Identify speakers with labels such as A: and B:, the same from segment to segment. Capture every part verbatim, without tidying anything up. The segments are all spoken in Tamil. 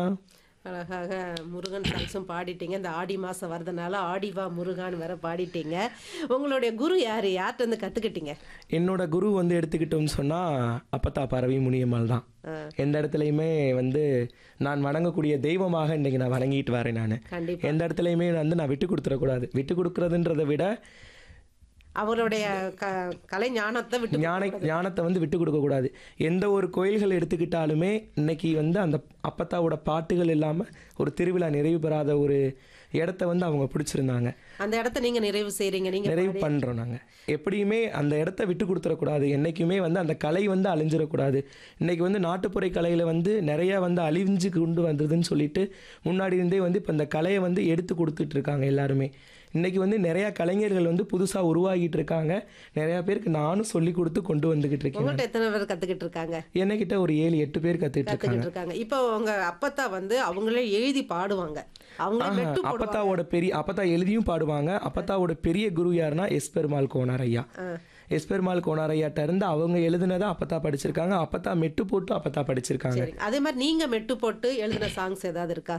A: அழகாக முருகன் சாங்ஸும் பாடிட்டீங்க. இந்த ஆடி மாசம் வரதுனால ஆடிவா முருகான்னு வேற பாடிட்டீங்க. உங்களுடைய குரு யாரு? யார்ட்ட இருந்து கத்துக்கிட்டீங்க?
B: என்னோட குரு வந்து எடுத்துக்கிட்டோம்னு சொன்னா அப்பத்தா பரவி முனியம்மாள் தான். எந்த இடத்துலையுமே வந்து நான் வணங்கக்கூடிய தெய்வமாக இன்னைக்கு நான் வணங்கிட்டு வரேன். நான்
A: கண்டிப்பா.
B: எந்த இடத்துலையுமே வந்து நான் விட்டு கொடுத்துடக்கூடாது. விட்டு கொடுக்கறதுன்றதை விட
A: அவருடைய க கலை ஞானத்தை விட்டு
B: ஞான ஞானத்தை வந்து விட்டு கொடுக்கக்கூடாது. எந்த ஒரு கோயில்கள் எடுத்துக்கிட்டாலுமே இன்னைக்கு வந்து அந்த அப்பத்தாவோட பாட்டுகள் இல்லாமல் ஒரு திருவிழா நிறைவு பெறாத ஒரு இடத்த வந்து அவங்க பிடிச்சிருந்தாங்க.
A: அந்த இடத்த நீங்க நிறைவு செய்றீங்க. நீங்க
B: நிறைவு
A: பாடி-
B: பண்ணுறோம். நாங்கள் எப்படியுமே அந்த இடத்த விட்டு கொடுத்துடக்கூடாது. என்றைக்குமே வந்து அந்த கலை வந்து அழிஞ்சிடக்கூடாது. இன்றைக்கி வந்து நாட்டுப்புற கலையில் வந்து நிறையா வந்து அழிஞ்சு கொண்டு வந்ததுன்னு சொல்லிட்டு முன்னாடி இருந்தே வந்து இப்போ இந்த கலையை வந்து எடுத்து கொடுத்துட்டு இருக்காங்க எல்லாருமே. இன்றைக்கி வந்து நிறையா கலைஞர்கள் வந்து புதுசாக உருவாகிட்டு இருக்காங்க. நிறையா பேருக்கு நானும் சொல்லி கொடுத்து கொண்டு வந்துக்கிட்டு இருக்கேன்.
A: உங்கள்ட்ட எத்தனை பேர் கத்துக்கிட்டு இருக்காங்க?
B: என்னக்கிட்ட ஒரு ஏழு எட்டு பேர் கற்றுட்டு இருக்காங்க.
A: கத்துக்கிட்டு இருக்காங்க. இப்போ உங்க அப்பத்தா வந்து அவங்களே எழுதி பாடுவாங்க. அவங்களே
B: ஆஹா,
A: மெட்டு போடுவாங்க.
B: அப்பத்தாவோட பெரிய அப்பத்தா எழுதியும் பாடுவாங்க. அப்பத்தாவோட பெரிய குரு யாருன்னா எஸ் பெருமாள் கோனார் ஐயா. எஸ் பெருமாள் கோனார் ஐயாட்ட இருந்து அவங்க எழுதுனதை அப்பத்தா படிச்சிருக்காங்க. அப்பத்தா மெட்டு போட்டு அப்பத்தா படிச்சிருக்காங்க.
A: சரி. அதே மாதிரி நீங்க மெட்டு போட்டு எழுதின சாங்ஸ் ஏதாவது இருக்கா?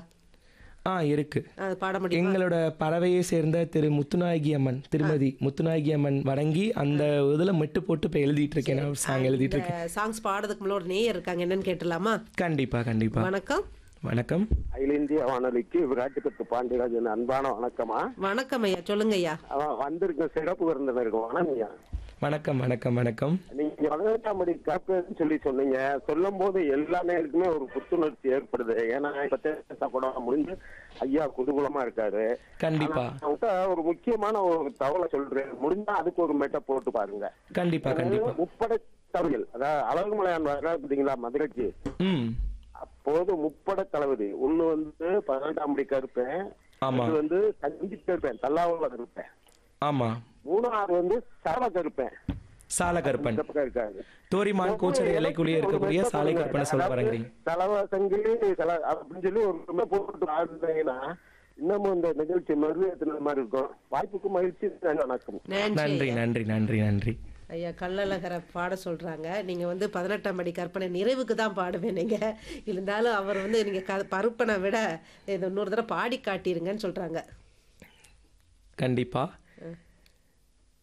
B: ஆ இருக்கு.
A: அது பாட முடியுமா?
B: எங்களோட பறவையை சேர்ந்த திரு முத்துநாயகி அம்மன், திருமதி முத்துநாயகி அம்மன் வணங்கி அந்த இதில் மெட்டு போட்டு இப்போ எழுதிட்டு இருக்கேன். நான் சாங் எழுதிட்டு இருக்கேன்.
A: சாங்ஸ் பாடுறதுக்கு முன்னாடி ஒரு நேயர் இருக்காங்க. என்னன்னு கேட்டலாமா?
B: கண்டிப்பா கண்டிப்பா.
A: வணக்கம்.
B: வணக்கம்.
C: அகில இந்திய வானொலிக்கு விராட்டுப்பட்டு பாண்டியராஜன் அன்பான வணக்கமா.
A: வணக்கம் ஐயா, சொல்லுங்க ஐயா.
C: அவன் வந்திருக்க சிறப்பு விருந்தினருக்கு வணக்கம் ஐயா.
B: வணக்கம் வணக்கம் வணக்கம்.
C: நீங்க பதினெட்டாம் படி காப்பேன்னு சொல்லி சொன்னீங்க. சொல்லும் போது எல்லா நேருக்குமே ஒரு புத்துணர்ச்சி ஏற்படுது. ஏன்னா இப்ப தேச கூட முடிஞ்சு ஐயா குதூகலமா இருக்காரு.
B: கண்டிப்பா.
C: ஆனா, அவர்ட்ட ஒரு முக்கியமான ஒரு தகவலை சொல்றேன். முடிஞ்சா அதுக்கு ஒரு மெட்டை போட்டு பாருங்க.
B: கண்டிப்பா கண்டிப்பா.
C: முப்படை தளபதிகள், அதாவது அழகுமலையான் வர பார்த்தீங்களா மதுரைக்கு.
B: ம்
C: அப்போது முப்படை தளபதி ஒண்ணு வந்து பதினெட்டாம் படி கருப்பேன்,
B: ஆமா.
C: அது வந்து தஞ்சி கருப்பேன், தல்லாவுல கருப்பேன்.
B: ஆமா.
C: மூணாவது வந்து சால கருப்பேன்,
B: சால கருப்பன்,
C: இந்த பக்கம் இருக்காரு.
B: தோரிமான் கோச்சரி எல்லைக்குள்ளேயே இருக்கக்கூடிய சாலை கற்பனை சொல்ல வரீங்க.
C: தலவ சங்கிலி தல அப்படின்னு சொல்லி ஒரு ரொம்ப போட்டு ஆடுனீங்கன்னா இன்னமும் இந்த நிகழ்ச்சி மறுவேற்றின மாதிரி இருக்கும். வாய்ப்புக்கு மகிழ்ச்சி. வணக்கம்.
B: நன்றி நன்றி நன்றி நன்றி.
A: ஐயா கள்ளழகரை பாட சொல்றாங்க. நீங்க வந்து பதினெட்டாம் படி கற்பனை நிறைவுக்கு தான் பாடுவேன். நீங்க இருந்தாலும் அவர் வந்து நீங்க க பருப்பனை விட இது இன்னொரு தடவை பாடி காட்டிருங்கன்னு சொல்றாங்க.
B: கண்டிப்பா.